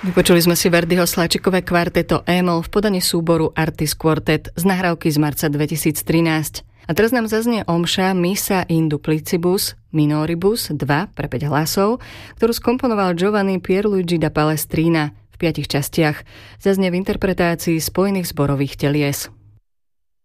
Vypočuli sme si Verdiho Sláčikové kvarteto E-moll v podaní súboru Artis Quartet z nahrávky z marca 2013. A teraz nám zaznie omša Missa in Duplicibus Minoribus 2 pre 5 hlasov, ktorú skomponoval Giovanni Pierluigi da Palestrina v 5 častiach. Zaznie v interpretácii spojených zborových telies.